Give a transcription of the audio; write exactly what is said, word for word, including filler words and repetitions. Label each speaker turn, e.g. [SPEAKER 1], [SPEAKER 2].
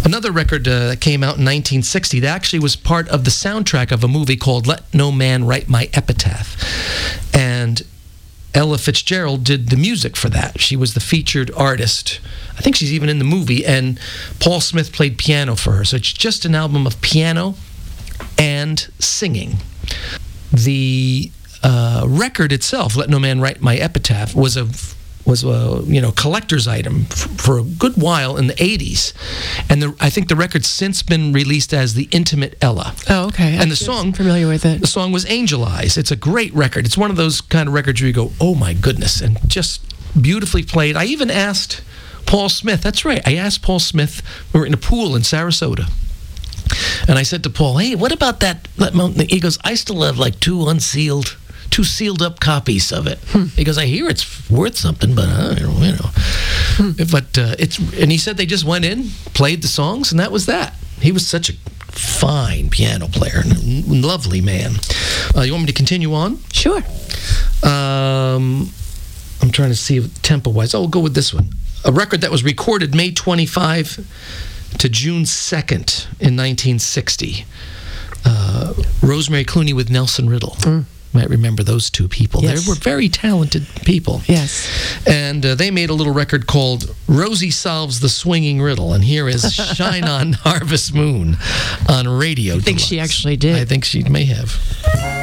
[SPEAKER 1] Another record uh, that came out in nineteen sixty that actually was part of the soundtrack of a movie called Let No Man Write My Epitaph. And Ella Fitzgerald did the music for that. She was the featured artist. I think she's even in the movie, and Paul Smith played piano for her. So it's just an album of piano and singing. The uh, record itself, Let No Man Write My Epitaph, was a was a you know collector's item f- for a good while in the eighties, and the, I think the record's since been released as The Intimate Ella.
[SPEAKER 2] Oh, okay.
[SPEAKER 1] And
[SPEAKER 2] I'm
[SPEAKER 1] the song,
[SPEAKER 2] familiar with it.
[SPEAKER 1] The song was Angel Eyes. It's a great record. It's one of those kind of records where you go, oh my goodness, and just beautifully played. I even asked Paul Smith. That's right. I asked Paul Smith. We were in a pool in Sarasota. And I said to Paul, hey, what about that? He goes, I still have like two unsealed, two sealed up copies of it. Hmm. He goes, I hear it's worth something, but I don't know, you know. Hmm. But uh, it's, and he said they just went in, played the songs, and that was that. He was such a fine piano player, and a lovely man. Uh, you want me to continue on?
[SPEAKER 2] Sure.
[SPEAKER 1] Um, I'm trying to see tempo-wise. Oh, we'll go with this one. A record that was recorded May twenty-fifth to June second in nineteen sixty. Uh, Rosemary Clooney with Nelson Riddle. Mm. Might remember those two people.
[SPEAKER 2] Yes.
[SPEAKER 1] They were very talented people.
[SPEAKER 2] Yes.
[SPEAKER 1] And uh, they made a little record called Rosie Solves the Swinging Riddle. And here is Shine On Harvest Moon on Radio
[SPEAKER 2] I think
[SPEAKER 1] Deluxe.
[SPEAKER 2] she actually did.
[SPEAKER 1] I think she may have.